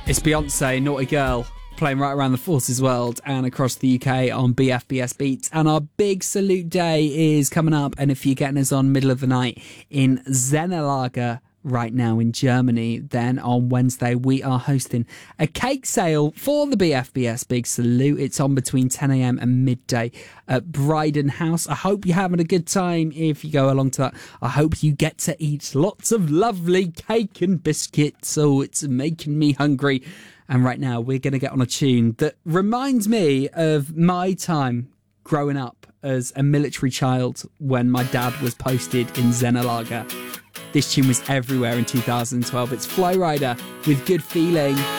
It's Beyonce, Naughty Girl, playing right around the Forces world and across the UK on BFBS Beats. And our big salute day is coming up. And if you're getting us on middle of the night in Zennerlager right now in Germany, then on Wednesday we are hosting a cake sale for the BFBS Big Salute. It's on between 10 a.m. and midday at Bryden House. I hope you're having a good time if you go along to that. I hope you get to eat lots of lovely cake and biscuits. Oh, it's making me hungry. And right now we're going to get on a tune that reminds me of my time growing up as a military child when my dad was posted in Zennerlager. This tune was everywhere in 2012. It's Flo Rida with Good Feeling.